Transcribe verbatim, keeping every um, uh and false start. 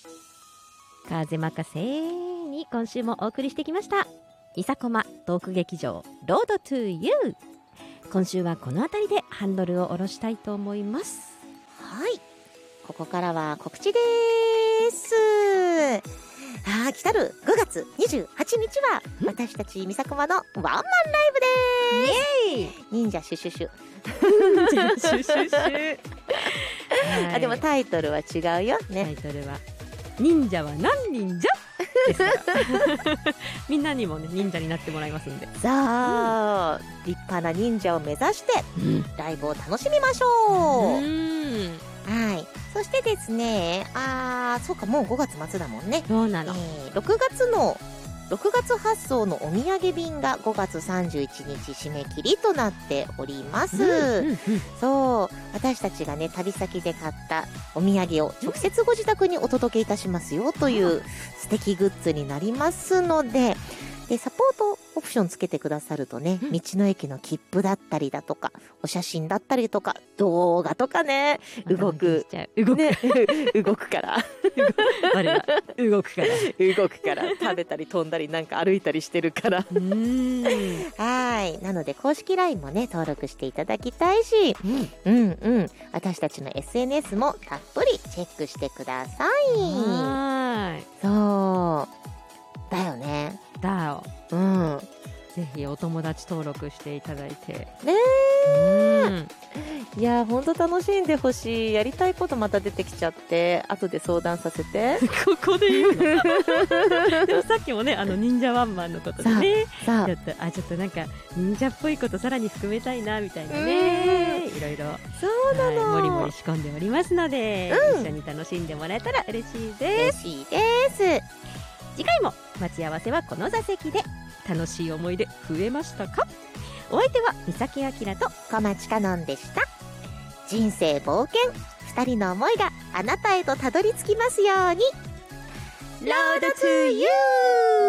風任せに今週もお送りしてきましたみさこまトーク劇場ロードトゥーユー。今週はこの辺りでハンドルを下ろしたいと思います。 はい、ここからは告知です。あー、来たるごがつにじゅうはちにちは私たちみさこまのワンマンライブです。イエーイ。忍者シュシュシュシュシュシュシュあ、でもタイトルは違うよね。 タイトルは忍者は何忍者ですからみんなにもね忍者になってもらいますんで、 さあ、うん、立派な忍者を目指して、うん、ライブを楽しみましょう。うん、はい。そしてですね、あー、そうか、もうごがつ末だもんね。 そうなの、 えー、ろくがつのろくがつ発送のお土産便がごがつさんじゅういちにち締め切りとなっております、うんうんうん、そう、私たちがね旅先で買ったお土産を直接ご自宅にお届けいたしますよという素敵グッズになりますので、でサポートオプションつけてくださるとね、道の駅の切符だったりだとかお写真だったりとか動画とかね、動く動く、ね、 動くから我が動くから動くから食べたり飛んだりなんか歩いたりしてるからうーんはいなので公式 ライン もね登録していただきたいし、うん、うんうん私たちの エスエヌエス もたっぷりチェックしてください。 はい、 そうだよね。 だよ、 うん、 ぜひお友達登録していただいてねー、うん、いやほんと楽しんでほしい。やりたいことまた出てきちゃって後で相談させてここで言うのでもさっきもねあの忍者ワンマンのことでねちょっとあちょっとなんか忍者っぽいことさらに含めたいなみたいなね、いろいろそうなのもりもり仕込んでおりますので、うん、一緒に楽しんでもらえたら嬉しいです。 嬉しいです。 次回も待ち合わせはこの座席で。楽しい思い出増えましたか？お相手は三崎明と小町かのんでした。人生冒険、二人の思いがあなたへとたどり着きますように。ロードトゥーユー